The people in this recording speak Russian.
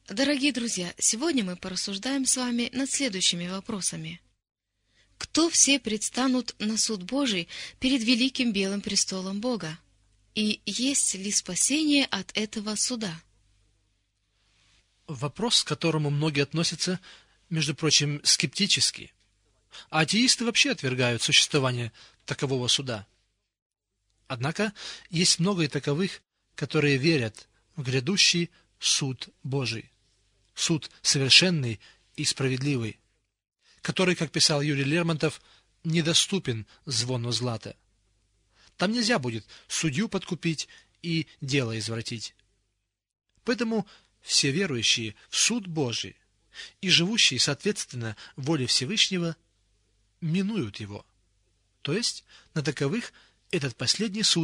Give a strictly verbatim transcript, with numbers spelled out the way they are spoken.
Дорогие друзья, сегодня мы порассуждаем с вами над следующими вопросами. Кто все предстанут на суд Божий перед великим белым престолом Бога? И есть ли спасение от этого суда? Вопрос, к которому многие относятся, между прочим, скептически. А атеисты вообще отвергают существование такового суда. Однако есть много и таковых, которые верят в грядущий суд Божий, суд совершенный и справедливый, который, как писал Юрий Лермонтов, недоступен звону злата. Там нельзя будет судью подкупить и дело извратить. Поэтому все верующие в суд Божий и живущие, соответственно, воле Всевышнего, минуют его. То есть на таковых этот последний суд